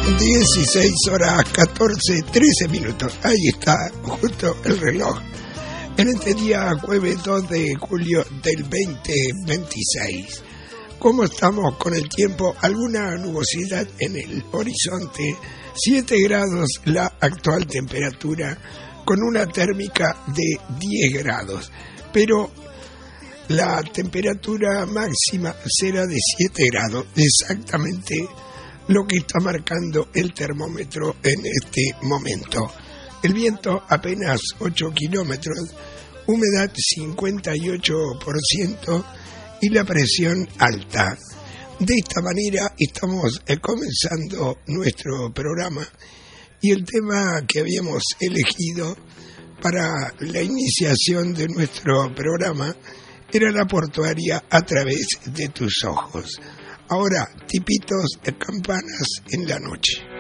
16 horas 13 minutos. Ahí está, justo el reloj. En este día, jueves 2 de julio del 2026. ¿Cómo estamos con el tiempo? Alguna nubosidad en el horizonte. 7 grados la actual temperatura, con una térmica de 10 grados. Pero la temperatura máxima será de 7 grados, exactamente lo que está marcando el termómetro en este momento. El viento apenas 8 kilómetros, humedad 58% y la presión alta. De esta manera estamos comenzando nuestro programa y el tema que habíamos elegido para la iniciación de nuestro programa era la portuaria a través de tus ojos. Ahora, tipitos de campanas en la noche.